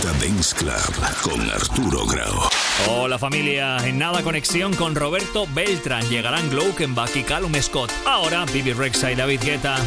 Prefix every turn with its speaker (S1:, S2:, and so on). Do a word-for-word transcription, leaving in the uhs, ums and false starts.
S1: noventa Dance Club con Arturo Grau.
S2: Hola familia, en Nada Conexión con Roberto Beltrán. Llegarán Glowkenbach y Callum Scott. Ahora Bibi Rexha y David Guetta.